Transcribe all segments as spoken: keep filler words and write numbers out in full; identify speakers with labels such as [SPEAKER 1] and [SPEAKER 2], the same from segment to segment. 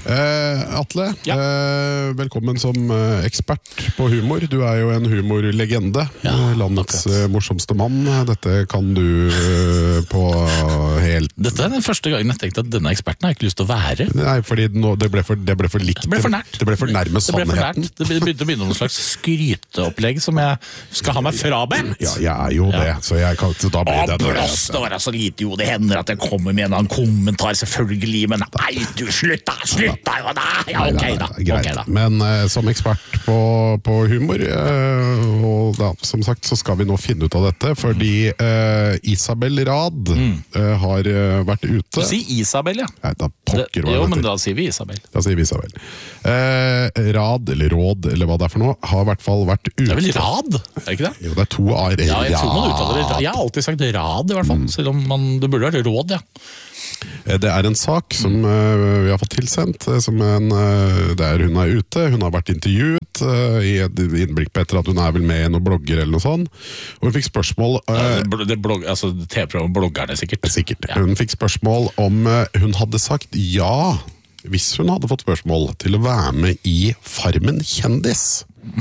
[SPEAKER 1] Eh, Atle,
[SPEAKER 2] Ja.
[SPEAKER 1] eh, velkommen som eh, ekspert på humor. Du er jo en humorlegende,
[SPEAKER 2] Ja,
[SPEAKER 1] eh, landets
[SPEAKER 2] akkurat.
[SPEAKER 1] eh, morsomste mann. Dette kan du eh, på helt...
[SPEAKER 2] Dette er den første gangen jeg tenkte at denne eksperten har jeg ikke lyst til å være.
[SPEAKER 1] Nei, fordi nå, det, ble for, det ble for likt.
[SPEAKER 2] Det ble for nært.
[SPEAKER 1] Det ble for nærme
[SPEAKER 2] Det ble for
[SPEAKER 1] sannheten.
[SPEAKER 2] nært. Det begynte å begynne noen slags skryteopplegg som jeg skal ha meg frabedt.
[SPEAKER 1] Ja, jeg er jo det, så, jeg kan, så da blir
[SPEAKER 2] Å,
[SPEAKER 1] det det.
[SPEAKER 2] blåst å være så lite, jo, det hender at jeg kommer med en annen kommentar, selvfølgelig, men nei, du, slutt da, slutt da, jo, da, ja, ok da,
[SPEAKER 1] Greit.
[SPEAKER 2] ok da.
[SPEAKER 1] Men eh, som ekspert på, på humor, eh, og da, som sagt, så skal vi nå finne ut av dette, fordi eh, Isabel Rad eh, har eh, vært ute.
[SPEAKER 2] Si Isabel, ja.
[SPEAKER 1] Nei, da pokker
[SPEAKER 2] Det,
[SPEAKER 1] hva
[SPEAKER 2] jo,
[SPEAKER 1] det
[SPEAKER 2] men
[SPEAKER 1] heter.
[SPEAKER 2] da sier vi Isabel.
[SPEAKER 1] Da sier vi Isabel. Eh, Rad, eller Råd, eller hva det er for noe, har i hvert fall vært ute.
[SPEAKER 2] Det er vel rad, er det ikke det?
[SPEAKER 1] Jo, det er to A-er.
[SPEAKER 2] Ja, jeg tror man uttaler det. Jeg har alltid sagt rad i hvert fall, selv om man, det burde være råd, ja.
[SPEAKER 1] Eh, Det er en sak som eh, vi har fått tilsendt, eh, som en, eh, der hun er ute. Hun har vært intervjuet eh, i et innblikk på etter at hun er vel med i noen blogger eller noe sånt. Og hun fikk spørsmål... eh,
[SPEAKER 2] Det, det blogg, altså T V-programmet bloggerne sikkert.
[SPEAKER 1] Sikkert.
[SPEAKER 2] Ja.
[SPEAKER 1] Hun fikk spørsmål om eh, hun hadde sagt ja, hvis hun hadde fått spørsmål, til å være med i Farmen kjendis.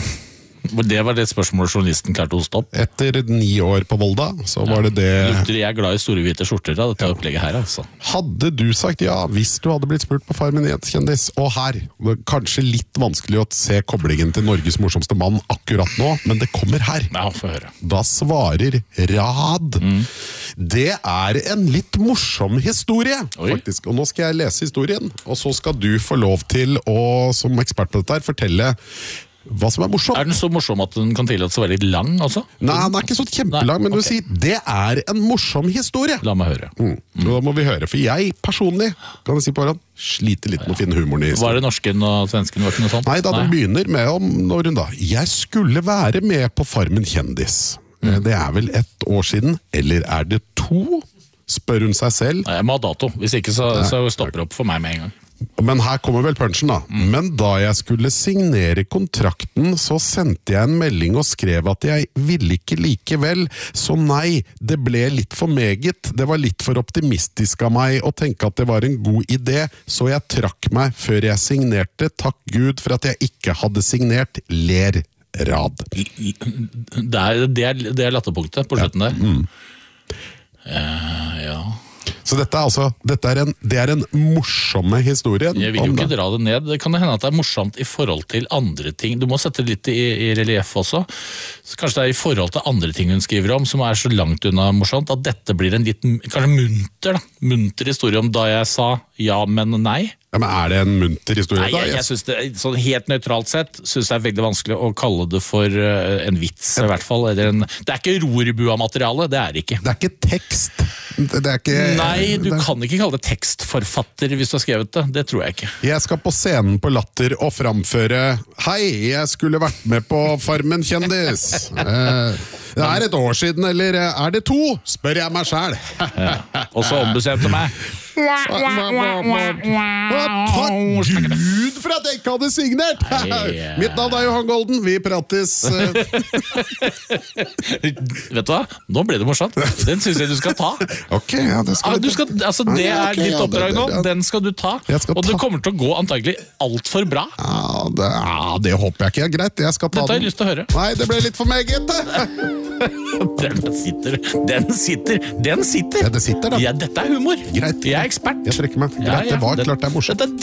[SPEAKER 2] Det var det spørsmålet journalisten klarte å hoste opp.
[SPEAKER 1] Etter ni år på Volda, så var det det...
[SPEAKER 2] Lukter jeg er glad i store hvite skjorter av dette opplegget her, altså.
[SPEAKER 1] Hadde du sagt ja, hvis du hadde blitt spurt på Farmen kjendis, og her, det er kanskje litt vanskelig å se koblingen til Norges morsomste mann akkurat nå, men det kommer her.
[SPEAKER 2] Ja, få høre.
[SPEAKER 1] Da svarer Rad. Det er en litt morsom historie,
[SPEAKER 2] Oi.
[SPEAKER 1] faktisk. Og nå skal jeg lese historien, og så skal du få lov til å, som ekspert på dette her, fortelle hva som er morsomt.
[SPEAKER 2] Er den så morsom at den kan tillate å være litt lang, altså?
[SPEAKER 1] Nei, den er ikke så kjempelang,
[SPEAKER 2] Nei,
[SPEAKER 1] men du
[SPEAKER 2] ok.
[SPEAKER 1] sier, det er en morsom historie.
[SPEAKER 2] La meg høre.
[SPEAKER 1] Mm. Så da må vi høre, for jeg personlig, kan jeg si på hverandre, sliter litt med å finne humoren i
[SPEAKER 2] Var
[SPEAKER 1] historien.
[SPEAKER 2] det norsken og svensken? Var det ikke noe sånt?
[SPEAKER 1] Nei, da den begynner med om når hun da, jeg skulle være med på Farmen kjendis. Eh, Det er vel ett år siden, eller er det to? Spør hun seg selv.
[SPEAKER 2] Nei, jeg må ha dato. Hvis ikke så, så stopper det opp for meg med en gang.
[SPEAKER 1] Men her kommer vel punchen da. Men da jeg skulle signere kontrakten, så sendte jeg en melding og skrev at jeg ville ikke likevel. Så nei, det ble litt for meget. Det var litt for optimistisk av meg å tenke at det var en god idé, så jeg trakk meg før jeg signerte. Takk Gud for at jeg ikke hadde signert. Ler Rad.
[SPEAKER 2] Det er, det er, det er latterpunktet på slutten der. Eh, ja.
[SPEAKER 1] Så dette er altså, dette er en, det er en morsomme historie.
[SPEAKER 2] Jeg vil jo
[SPEAKER 1] om
[SPEAKER 2] ikke
[SPEAKER 1] det.
[SPEAKER 2] dra det ned. Det kan hende at det er morsomt i forhold til andre ting. Du må sette det litt i, i relief også. Så kanskje det er i forhold til andre ting hun skriver om, som er så langt unna morsomt, at dette blir en litt, kanskje munter, da. Munter historie om da jeg sa ja, men nei.
[SPEAKER 1] Ja, men er det en munter historie
[SPEAKER 2] Nei,
[SPEAKER 1] da?
[SPEAKER 2] jeg, jeg synes det, sånn helt nøytralt sett, synes det er veldig vanskelig å kalle det for uh, en vits, i hvert fall. Eller en, det er ikke rorbua-materiale, det er det ikke.
[SPEAKER 1] Det er ikke tekst. Det er ikke...
[SPEAKER 2] Nei, du
[SPEAKER 1] det...
[SPEAKER 2] kan ikke kalle det tekstforfatter hvis du har skrevet det. Det tror jeg ikke.
[SPEAKER 1] Jeg skal på scenen på Latter og framføre Hei, jeg skulle vært med på Farmen kjendis. Eh, det er et år siden, eller er det to? Spør jeg meg selv.
[SPEAKER 2] Ja. Og så ombestemte meg.
[SPEAKER 1] Takk Gud for at jeg ikke hadde signert!
[SPEAKER 2] Nei.
[SPEAKER 1] Mitt navn er Johan Golden, vi prates. eh,
[SPEAKER 2] Vet du hva? Nå ble det morsomt. Den synes jeg du skal ta.
[SPEAKER 1] Ok, ja, det
[SPEAKER 2] Ah,
[SPEAKER 1] skal
[SPEAKER 2] du skal, altså, det
[SPEAKER 1] Ja,
[SPEAKER 2] er
[SPEAKER 1] ok,
[SPEAKER 2] ditt
[SPEAKER 1] ja, det-
[SPEAKER 2] oppdrag nå.
[SPEAKER 1] det- ja.
[SPEAKER 2] Den skal du ta.
[SPEAKER 1] Jeg skal
[SPEAKER 2] Og det
[SPEAKER 1] ta.
[SPEAKER 2] kommer til å gå antagelig alt for bra.
[SPEAKER 1] Ja, det, ja, det håper jeg ikke. Ja, greit, jeg skal ta
[SPEAKER 2] Dette har jeg
[SPEAKER 1] den.
[SPEAKER 2] lyst til å høre.
[SPEAKER 1] Nei, det ble litt for meget.
[SPEAKER 2] Den sitter, den sitter, den sitter.
[SPEAKER 1] Ja, det sitter da.
[SPEAKER 2] Ja, dette er humor.
[SPEAKER 1] Greit.
[SPEAKER 2] Jeg er ekspert.
[SPEAKER 1] Jeg trekker meg. Greit,
[SPEAKER 2] Ja, ja.
[SPEAKER 1] det var
[SPEAKER 2] Den-
[SPEAKER 1] klart det er morsomt.
[SPEAKER 2] Dette er